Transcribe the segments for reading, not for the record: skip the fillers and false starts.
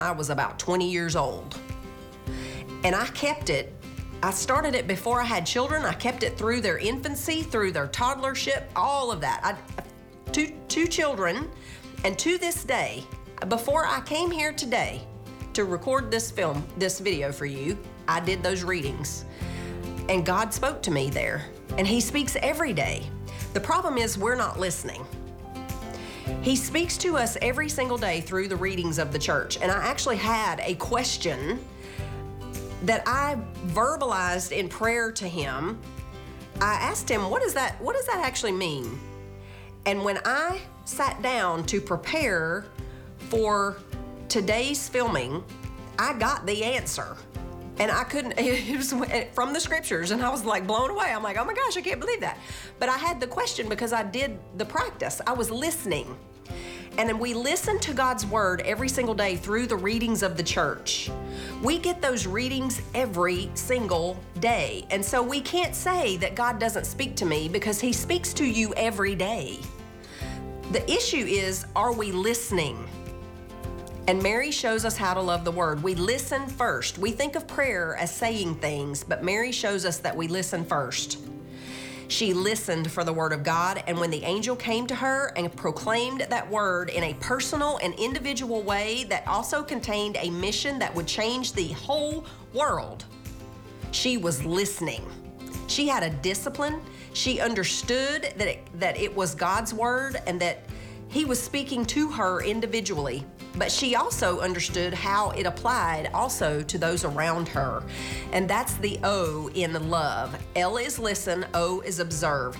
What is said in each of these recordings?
I was about 20 years old. And I kept it. I started it before I had children. I kept it through their infancy, through their toddlership, all of that. Two children, and to this day, before I came here today to record this video for you, I did those readings. And God spoke to me there, and He speaks every day. The problem is we're not listening. He speaks to us every single day through the readings of the church. And I actually had a question that I verbalized in prayer to Him. I asked Him, what does that actually mean? And when I sat down to prepare for today's filming, I got the answer. And I couldn't, it was from the scriptures, and I was like blown away. I'm like, oh my gosh, I can't believe that. But I had the question because I did the practice. I was listening. And then we listen to God's word every single day through the readings of the church. We get those readings every single day. And so we can't say that God doesn't speak to me, because He speaks to you every day. The issue is, are we listening? And Mary shows us how to love the word. We listen first. We think of prayer as saying things, but Mary shows us that we listen first. She listened for the word of God, and when the angel came to her and proclaimed that word in a personal and individual way that also contained a mission that would change the whole world, she was listening. She had a discipline. She understood that it was God's word and that He was speaking to her individually. But she also understood how it applied also to those around her. And that's the O in love. L is listen, O is observe.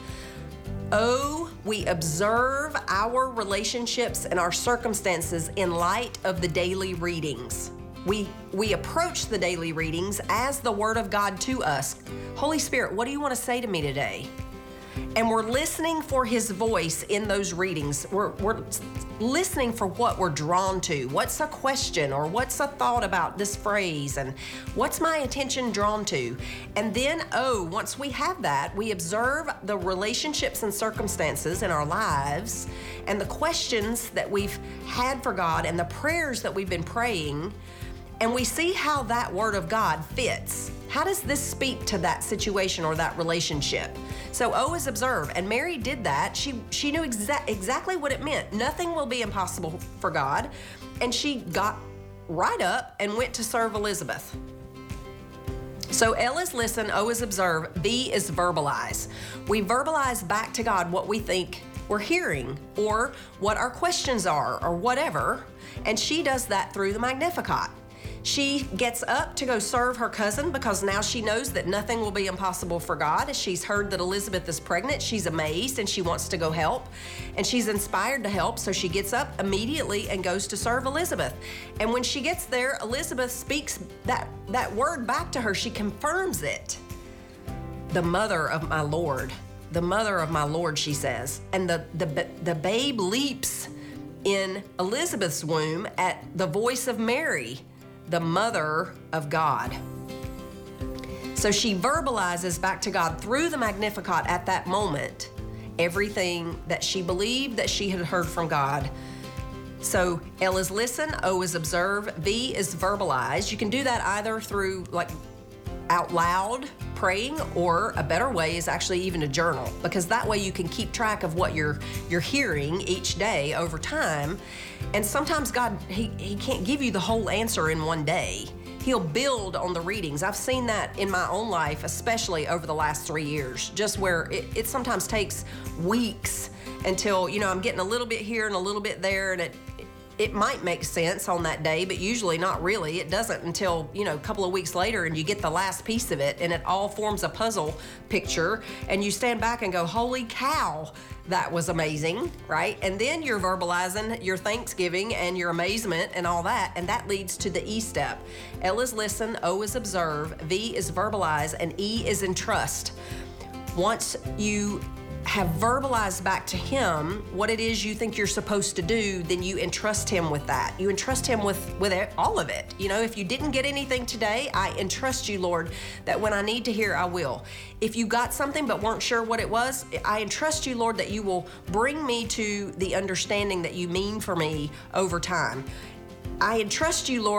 O, we observe our relationships and our circumstances in light of the daily readings. We approach the daily readings as the Word of God to us. Holy Spirit, what do you want to say to me today? And we're listening for His voice in those readings. We're listening for what we're drawn to. What's a question, or what's a thought about this phrase, and what's my attention drawn to? And then, once we have that, we observe the relationships and circumstances in our lives and the questions that we've had for God and the prayers that we've been praying, and we see how that Word of God fits. How does this speak to that situation or that relationship? So O is observe, and Mary did that. She knew exactly what it meant. Nothing will be impossible for God. And she got right up and went to serve Elizabeth. So L is listen, O is observe, V is verbalize. We verbalize back to God what we think we're hearing, or what our questions are, or whatever. And she does that through the Magnificat. She gets up to go serve her cousin because now she knows that nothing will be impossible for God. As she's heard that Elizabeth is pregnant, she's amazed and she wants to go help. And she's inspired to help, so she gets up immediately and goes to serve Elizabeth. And when she gets there, Elizabeth speaks that word back to her. She confirms it. The mother of my Lord. The mother of my Lord, she says. And the babe leaps in Elizabeth's womb at the voice of Mary, the mother of God. So she verbalizes back to God through the Magnificat at that moment everything that she believed that she had heard from God. So L is listen, O is observe, V is verbalize. You can do that either through like out loud praying, or a better way is actually even a journal, because that way you can keep track of what you're hearing each day over time. And sometimes God, he can't give you the whole answer in one day. He'll build on the readings. I've seen that in my own life, especially over the last 3 years, just where it sometimes takes weeks until, I'm getting a little bit here and a little bit there, and it might make sense on that day, but usually not really. It doesn't until, a couple of weeks later, and you get the last piece of it, and it all forms a puzzle picture, and you stand back and go, holy cow, that was amazing, right? And then you're verbalizing your thanksgiving and your amazement and all that, and that leads to the E step. L is listen, O is observe, V is verbalize, and E is entrust. Once you have verbalized back to Him what it is you think you're supposed to do, then you entrust Him with that. You entrust Him with all of it. If you didn't get anything today, I entrust you, Lord, that when I need to hear, I will. If you got something but weren't sure what it was, I entrust you, Lord, that you will bring me to the understanding that you mean for me over time. I entrust you, Lord,